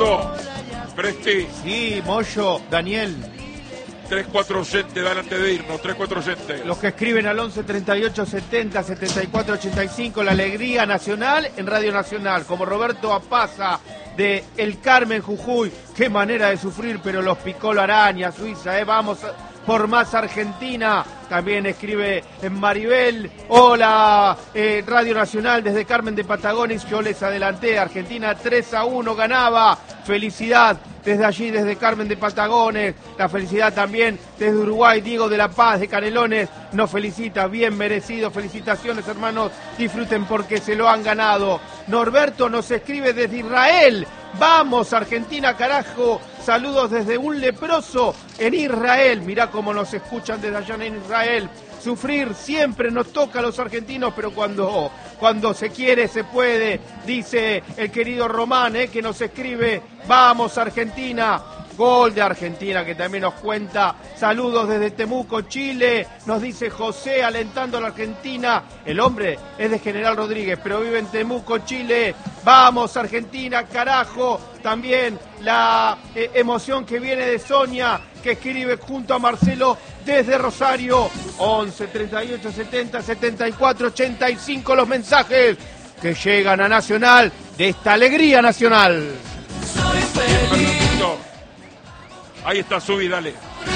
Fernando, Presti. Sí, Moyo, Daniel. 3-4 gente, delante de irnos, 3-4 gente. Los que escriben al 11 38 70 74 85, la alegría nacional en Radio Nacional, como Roberto Apaza de El Carmen, Jujuy. Qué manera de sufrir, pero los picó la araña, Suiza, vamos por más Argentina. También escribe en Maribel, hola, Radio Nacional desde Carmen de Patagones, yo les adelanté, Argentina 3-1 ganaba, felicidad desde allí, desde Carmen de Patagones, la felicidad también desde Uruguay, Diego de la Paz de Canelones nos felicita, bien merecido, felicitaciones hermanos, disfruten porque se lo han ganado. Norberto nos escribe desde Israel, vamos Argentina carajo, saludos desde un leproso en Israel, mirá cómo nos escuchan desde allá en Israel. Sufrir siempre nos toca a los argentinos, pero cuando se quiere se puede, dice el querido Román, que nos escribe, vamos Argentina, gol de Argentina que también nos cuenta, saludos desde Temuco, Chile, nos dice José alentando a la Argentina, el hombre es de General Rodríguez, pero vive en Temuco, Chile, vamos Argentina, carajo, también la emoción que viene de Sonia, que escribe junto a Marcelo desde Rosario, 11 38 70 74 85 los mensajes que llegan a Nacional de esta alegría nacional. Ahí está, subí, dale.